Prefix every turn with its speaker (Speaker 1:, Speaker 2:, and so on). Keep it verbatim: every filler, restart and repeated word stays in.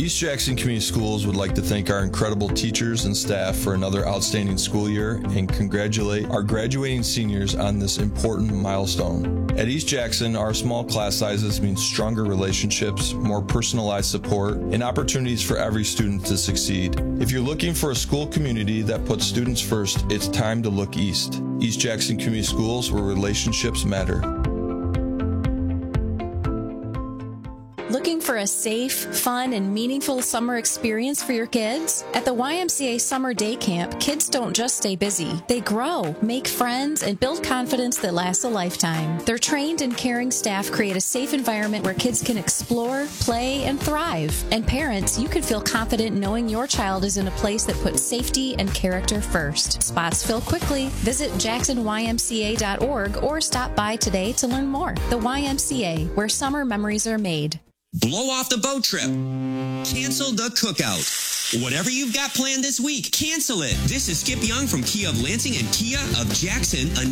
Speaker 1: East Jackson Community Schools would like to thank our incredible teachers and staff for another outstanding school year and congratulate our graduating seniors on this important milestone. At East Jackson, our small class sizes mean stronger relationships, more personalized support, and opportunities for every student to succeed. If you're looking for a school community that puts students first, it's time to look east. East Jackson Community Schools, where relationships matter.
Speaker 2: Looking for a safe, fun, and meaningful summer experience for your kids? At the Y M C A Summer Day Camp, kids don't just stay busy. They grow, make friends, and build confidence that lasts a lifetime. Their trained and caring staff create a safe environment where kids can explore, play, and thrive. And parents, you can feel confident knowing your child is in a place that puts safety and character first. Spots fill quickly. Visit jackson y m c a dot org or stop by today to learn more. The Y M C A, where summer memories are made.
Speaker 3: Blow off the boat trip. Cancel the cookout. Whatever you've got planned this week, cancel it. This is Skip Young from Kia of Lansing and Kia of Jackson.